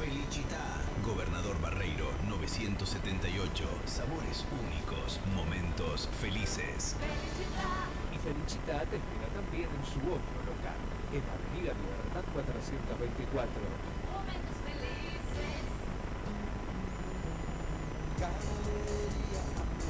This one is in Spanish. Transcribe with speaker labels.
Speaker 1: Felicità, Gobernador Barreiro 978. Sabores únicos, momentos felices.
Speaker 2: Y Felicità te espera también en su otro local, en Avenida Libertad 424.
Speaker 3: Momentos felices.
Speaker 4: Galería